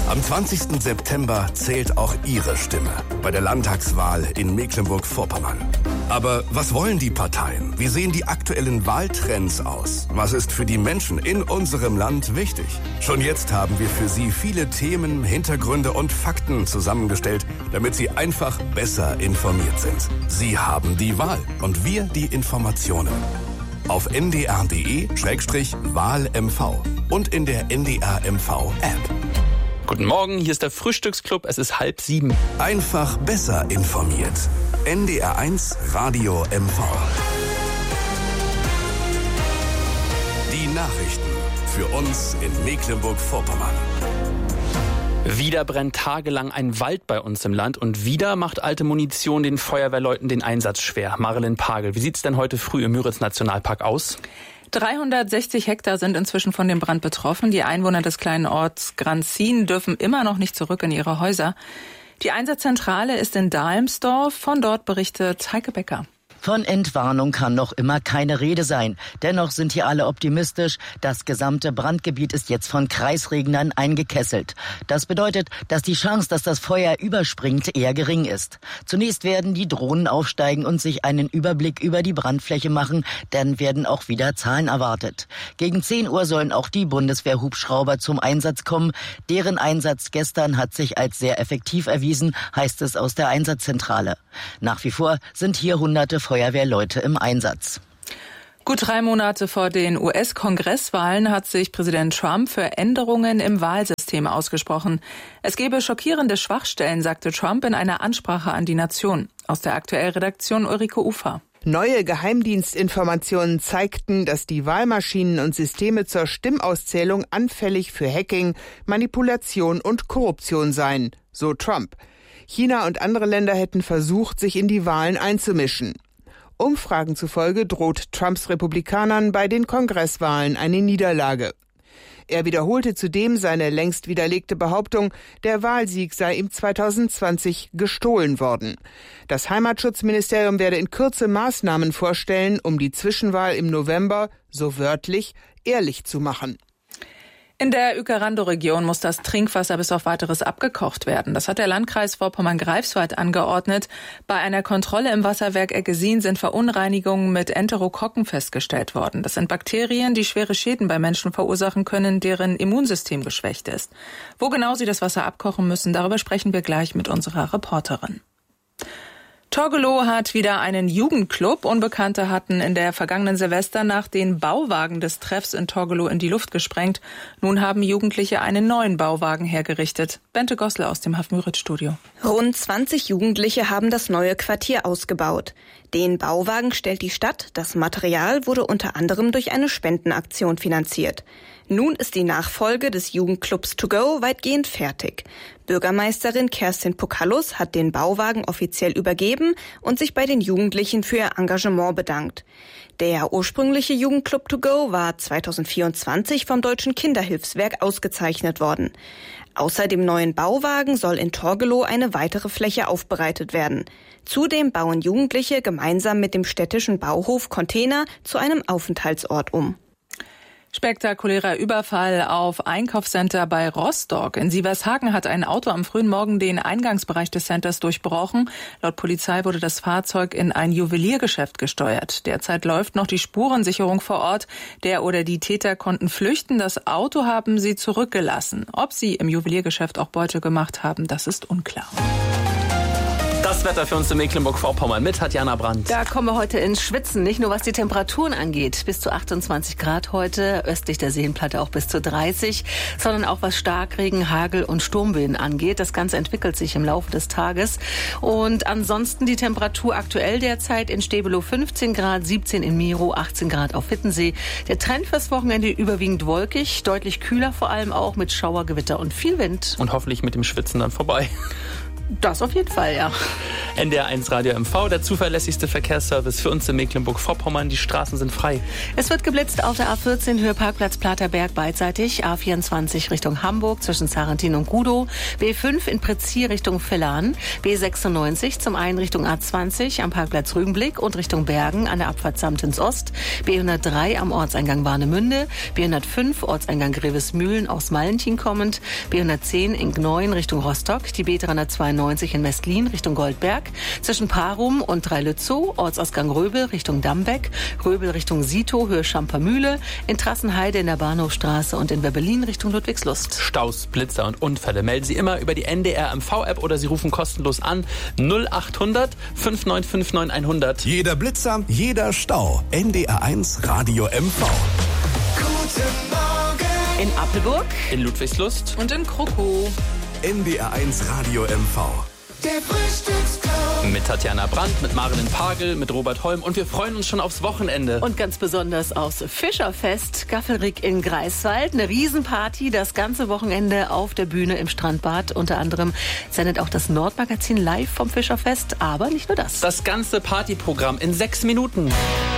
Am 20. September zählt auch Ihre Stimme bei der Landtagswahl in Mecklenburg-Vorpommern. Aber was wollen die Parteien? Wie sehen die aktuellen Wahltrends aus? Was ist für die Menschen in unserem Land wichtig? Schon jetzt haben wir für Sie viele Themen, Hintergründe und Fakten zusammengestellt, damit Sie einfach besser informiert sind. Sie haben die Wahl und wir die Informationen. Auf ndr.de/WahlMV und in der NDR-MV-App. Guten Morgen, hier ist der Frühstücksclub, es ist 6:30. Einfach besser informiert. NDR1 Radio MV. Die Nachrichten für uns in Mecklenburg-Vorpommern. Wieder brennt tagelang ein Wald bei uns im Land und wieder macht alte Munition den Feuerwehrleuten den Einsatz schwer. Marilyn Pagel, wie sieht's denn heute früh im Müritz-Nationalpark aus? 360 Hektar sind inzwischen von dem Brand betroffen. Die Einwohner des kleinen Orts Granzin dürfen immer noch nicht zurück in ihre Häuser. Die Einsatzzentrale ist in Dalmsdorf. Von dort berichtet Heike Becker. Von Entwarnung kann noch immer keine Rede sein. Dennoch sind hier alle optimistisch. Das gesamte Brandgebiet ist jetzt von Kreisregnern eingekesselt. Das bedeutet, dass die Chance, dass das Feuer überspringt, eher gering ist. Zunächst werden die Drohnen aufsteigen und sich einen Überblick über die Brandfläche machen. Dann werden auch wieder Zahlen erwartet. Gegen 10 Uhr sollen auch die Bundeswehr-Hubschrauber zum Einsatz kommen. Deren Einsatz gestern hat sich als sehr effektiv erwiesen, heißt es aus der Einsatzzentrale. Nach wie vor sind hier hunderte Feuerwehrleute im Einsatz. Gut 3 Monate vor den US-Kongresswahlen hat sich Präsident Trump für Änderungen im Wahlsystem ausgesprochen. Es gebe schockierende Schwachstellen, sagte Trump in einer Ansprache an die Nation. Aus der Aktuell-Redaktion Ulrike Ufer. Neue Geheimdienstinformationen zeigten, dass die Wahlmaschinen und Systeme zur Stimmauszählung anfällig für Hacking, Manipulation und Korruption seien, so Trump. China und andere Länder hätten versucht, sich in die Wahlen einzumischen. Umfragen zufolge droht Trumps Republikanern bei den Kongresswahlen eine Niederlage. Er wiederholte zudem seine längst widerlegte Behauptung, der Wahlsieg sei ihm 2020 gestohlen worden. Das Heimatschutzministerium werde in Kürze Maßnahmen vorstellen, um die Zwischenwahl im November, so wörtlich, ehrlich zu machen. In der Uecker-Randow-Region muss das Trinkwasser bis auf Weiteres abgekocht werden. Das hat der Landkreis Vorpommern-Greifswald angeordnet. Bei einer Kontrolle im Wasserwerk Eggesin sind Verunreinigungen mit Enterokokken festgestellt worden. Das sind Bakterien, die schwere Schäden bei Menschen verursachen können, deren Immunsystem geschwächt ist. Wo genau sie das Wasser abkochen müssen, darüber sprechen wir gleich mit unserer Reporterin. Torgelow hat wieder einen Jugendclub. Unbekannte hatten in der vergangenen Silvesternacht den Bauwagen des Treffs in Torgelow in die Luft gesprengt. Nun haben Jugendliche einen neuen Bauwagen hergerichtet. Bente Gossler aus dem Haff-Müritz-Studio. Rund 20 Jugendliche haben das neue Quartier ausgebaut. Den Bauwagen stellt die Stadt. Das Material wurde unter anderem durch eine Spendenaktion finanziert. Nun ist die Nachfolge des Jugendclubs To Go weitgehend fertig. Bürgermeisterin Kerstin Pokallus hat den Bauwagen offiziell übergeben und sich bei den Jugendlichen für ihr Engagement bedankt. Der ursprüngliche Jugendclub To Go war 2024 vom Deutschen Kinderhilfswerk ausgezeichnet worden. Außer dem neuen Bauwagen soll in Torgelow eine weitere Fläche aufbereitet werden. Zudem bauen Jugendliche gemeinsam mit dem städtischen Bauhof Container zu einem Aufenthaltsort um. Spektakulärer Überfall auf Einkaufscenter bei Rostock. In Sievershagen hat ein Auto am frühen Morgen den Eingangsbereich des Centers durchbrochen. Laut Polizei wurde das Fahrzeug in ein Juweliergeschäft gesteuert. Derzeit läuft noch die Spurensicherung vor Ort. Der oder die Täter konnten flüchten. Das Auto haben sie zurückgelassen. Ob sie im Juweliergeschäft auch Beute gemacht haben, das ist unklar. Das Wetter für uns in Mecklenburg-Vorpommern mit Tatjana Brandt. Da kommen wir heute ins Schwitzen, nicht nur was die Temperaturen angeht, bis zu 28 Grad heute, östlich der Seenplatte auch bis zu 30, sondern auch was Starkregen, Hagel und Sturmwind angeht. Das Ganze entwickelt sich im Laufe des Tages. Und ansonsten die Temperatur aktuell derzeit in Stebelow 15 Grad, 17 in Miro, 18 Grad auf Wittensee. Der Trend fürs Wochenende überwiegend wolkig, deutlich kühler vor allem auch mit Schauer, Gewitter und viel Wind. Und hoffentlich mit dem Schwitzen dann vorbei. Das auf jeden Fall, ja. NDR1 Radio MV, der zuverlässigste Verkehrsservice für uns in Mecklenburg-Vorpommern. Die Straßen sind frei. Es wird geblitzt auf der A14 Höhe Parkplatz Platerberg beidseitig, A24 Richtung Hamburg zwischen Sarrentin und Gudow, B5 in Prezir Richtung Villan, B96 zum einen Richtung A20 am Parkplatz Rügenblick und Richtung Bergen an der Abfahrt Samtens Ost, B103 am Ortseingang Warnemünde, B105 Ortseingang Grevesmühlen aus Mallentin kommend, B110 in Gneuen Richtung Rostock, die B392 in Westlin Richtung Goldberg, zwischen Parum und Dreilützow, Ortsausgang Röbel Richtung Dambeck, Röbel Richtung Sito, Höhe Schampermühle, in Trassenheide in der Bahnhofstraße und in Werbelin Richtung Ludwigslust. Staus, Blitzer und Unfälle melden Sie immer über die NDR MV-App oder Sie rufen kostenlos an 0800 5959 100. Jeder Blitzer, jeder Stau. NDR1 Radio MV. Guten Morgen. In Appelburg, In Ludwigslust Und in Kroko. NDR1 Radio MV. Der Frühstücksclub. mit Tatjana Brandt, mit Marilyn Pagel, mit Robert Holm und wir freuen uns schon aufs Wochenende. und ganz besonders aufs Fischerfest Gaffelrick in Greifswald. Eine Riesenparty, das ganze Wochenende auf der Bühne im Strandbad. Unter anderem sendet auch das Nordmagazin live vom Fischerfest, aber nicht nur das. Das ganze Partyprogramm in 6 Minuten.